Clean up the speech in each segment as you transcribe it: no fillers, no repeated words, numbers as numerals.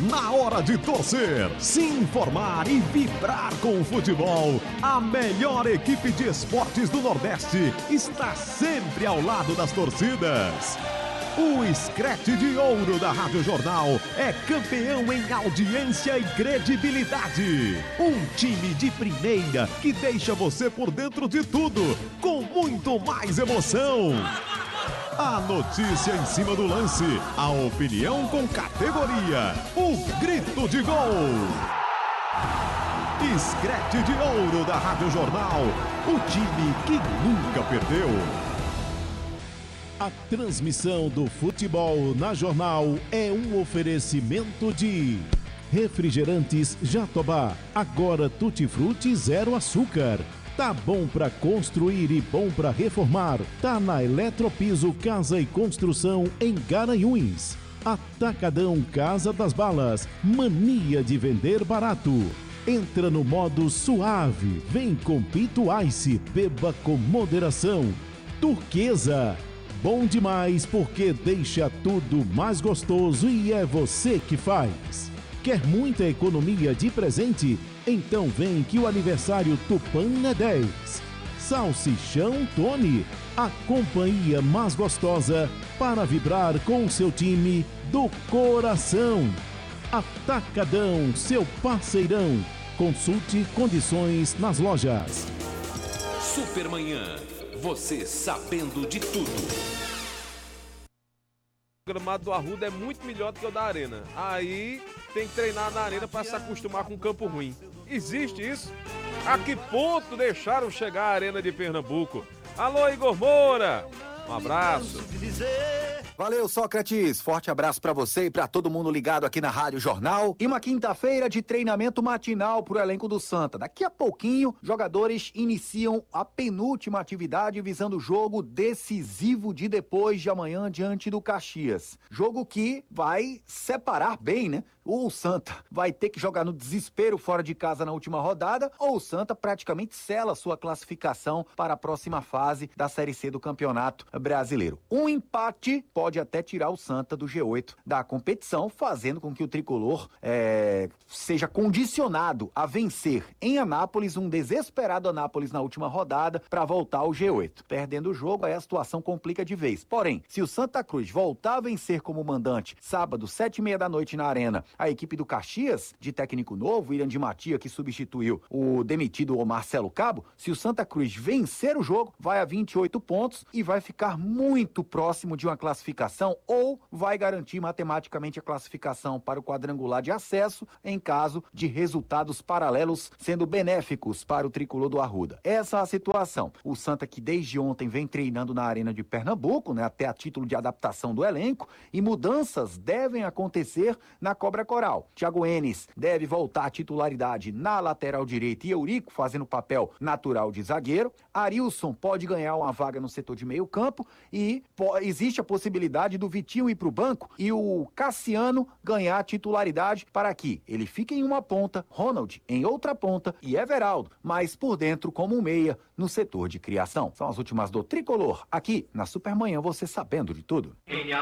Na hora de torcer, se informar e vibrar com o futebol, a melhor equipe de esportes do Nordeste está sempre ao lado das torcidas. O Screte de Ouro da Rádio Jornal é campeão em audiência e credibilidade. Um time de primeira que deixa você por dentro de tudo, com muito mais emoção. A notícia em cima do lance, a opinião com categoria, o grito de gol. Screte de Ouro da Rádio Jornal, o time que nunca perdeu. A transmissão do futebol na Jornal é um oferecimento de Refrigerantes Jatobá, agora tutti-frutti zero açúcar. Tá bom pra construir e bom pra reformar. Tá na Eletropiso Casa e Construção em Garanhuns. Atacadão Casa das Balas, mania de vender barato. Entra no modo suave, vem com Pito Ice, beba com moderação. Turquesa, bom demais porque deixa tudo mais gostoso e é você que faz. Quer muita economia de presente? Então vem que o aniversário Tupã é 10. Salsichão Tony, a companhia mais gostosa para vibrar com o seu time do coração. Atacadão, seu parceirão. Consulte condições nas lojas. Supermanhã, você sabendo de tudo. O gramado do Arruda é muito melhor do que o da Arena. Aí tem que treinar na Arena para se acostumar com um campo ruim. Existe isso? A que ponto deixaram chegar a Arena de Pernambuco? Alô, Igor Moura! Um abraço. Valeu, Sócrates. Forte abraço pra você e pra todo mundo ligado aqui na Rádio Jornal. E uma quinta-feira de treinamento matinal pro elenco do Santa. Daqui a pouquinho, jogadores iniciam a penúltima atividade visando o jogo decisivo de depois de amanhã diante do Caxias. Jogo que vai separar bem, né? Ou o Santa vai ter que jogar no desespero fora de casa na última rodada, ou o Santa praticamente sela sua classificação para a próxima fase da Série C do Campeonato Brasileiro. Um empate pode até tirar o Santa do G8 da competição, fazendo com que o tricolor seja condicionado a vencer em Anápolis, um desesperado Anápolis na última rodada, para voltar ao G8. Perdendo o jogo, aí a situação complica de vez. Porém, se o Santa Cruz voltar a vencer como mandante sábado, 7h30 da noite na Arena, a equipe do Caxias, de técnico novo, William de Matia, que substituiu o demitido Marcelo Cabo, se o Santa Cruz vencer o jogo, vai a 28 pontos e vai ficar muito próximo de uma classificação, ou vai garantir matematicamente a classificação para o quadrangular de acesso em caso de resultados paralelos sendo benéficos para o tricolor do Arruda. Essa é a situação. O Santa, que desde ontem vem treinando na Arena de Pernambuco, né, até a título de adaptação do elenco, e mudanças devem acontecer na Cobra Coral. Thiago Enes deve voltar à titularidade na lateral direita e Eurico fazendo o papel natural de zagueiro. Arilson pode ganhar uma vaga no setor de meio campo e existe a possibilidade do Vitinho ir para o banco e o Cassiano ganhar a titularidade para que ele fique em uma ponta, Ronald em outra ponta e Everaldo, mas por dentro como um meia no setor de criação. São as últimas do Tricolor, aqui na Supermanhã, você sabendo de tudo.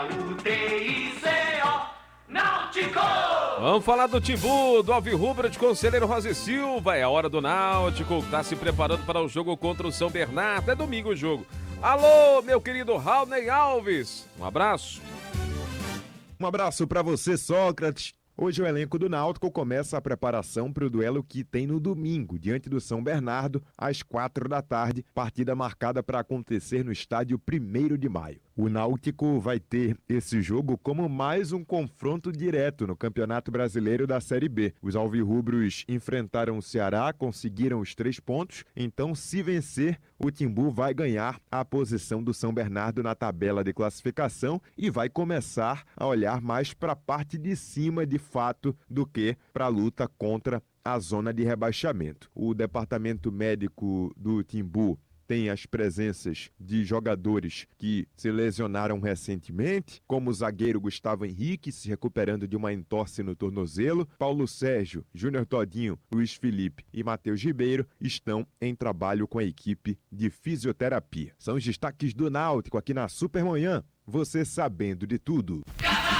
Náutico! Vamos falar do Timbu, do Alvirrubro de Conselheiro Rosa e Silva. É a hora do Náutico, tá se preparando para o jogo contra o São Bernardo. É domingo o jogo. Alô, meu querido Raulney Alves. Um abraço. Um abraço para você, Sócrates. Hoje o elenco do Náutico começa a preparação para o duelo que tem no domingo, diante do São Bernardo, às 4h, partida marcada para acontecer no estádio 1º de maio. O Náutico vai ter esse jogo como mais um confronto direto no Campeonato Brasileiro da Série B. Os alvirrubros enfrentaram o Ceará, conseguiram os 3 pontos, então se vencer, o Timbu vai ganhar a posição do São Bernardo na tabela de classificação e vai começar a olhar mais para a parte de cima de fato do que para a luta contra a zona de rebaixamento. O departamento médico do Timbu tem as presenças de jogadores que se lesionaram recentemente, como o zagueiro Gustavo Henrique, se recuperando de uma entorse no tornozelo. Paulo Sérgio, Júnior Todinho, Luiz Felipe e Matheus Ribeiro estão em trabalho com a equipe de fisioterapia. São os destaques do Náutico aqui na Supermanhã, você sabendo de tudo.